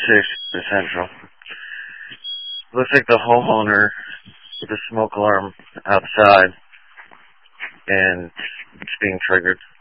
6 Central. Looks like the homeowner with the smoke alarm outside, and it's being triggered.